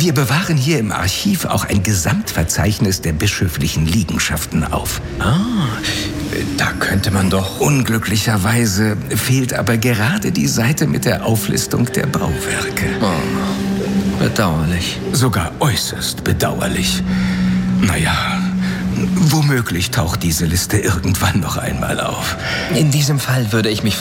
Wir bewahren hier im Archiv auch ein Gesamtverzeichnis der bischöflichen Liegenschaften auf. Da könnte man doch... Unglücklicherweise fehlt aber gerade die Seite mit der Auflistung der Bauwerke. Bedauerlich. Sogar äußerst bedauerlich. Naja, womöglich taucht diese Liste irgendwann noch einmal auf. In diesem Fall würde ich mich